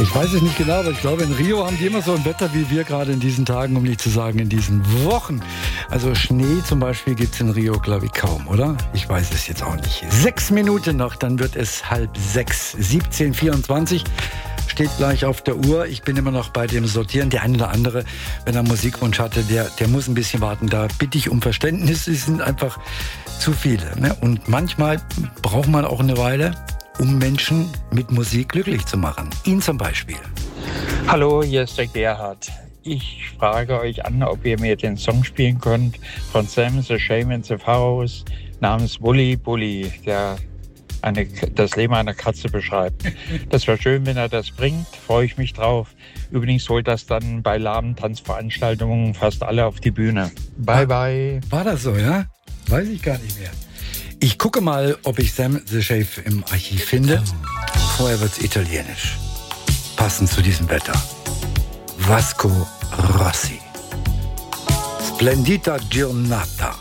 Ich weiß es nicht genau, aber ich glaube, in Rio haben die immer so ein Wetter wie wir gerade in diesen Tagen, um nicht zu sagen in diesen Wochen. Also Schnee zum Beispiel gibt es in Rio, glaube ich, kaum, oder? Ich weiß es jetzt auch nicht. 6 Minuten noch, dann wird es 5:30. 17:24 steht gleich auf der Uhr. Ich bin immer noch bei dem Sortieren. Der eine oder andere, wenn er einen Musikwunsch hatte, der muss ein bisschen warten. Da bitte ich um Verständnis. Es sind einfach zu viele. Ne? Und manchmal braucht man auch eine Weile, um Menschen mit Musik glücklich zu machen. Ihn zum Beispiel. Hallo, hier ist der Gerhard. Ich frage euch an, ob ihr mir den Song spielen könnt von Sam the Shame and the Pharaohs namens Bully Bully, der das Leben einer Katze beschreibt. Das wäre schön, wenn er das bringt, freue ich mich drauf. Übrigens holt das dann bei lahmen Tanzveranstaltungen fast alle auf die Bühne. Bye, bye. War das so, ja? Weiß ich gar nicht mehr. Ich gucke mal, ob ich Sam the Shame im Archiv finde. Vorher wird's italienisch. Passend zu diesem Wetter. Vasco Rossi. Splendida giornata.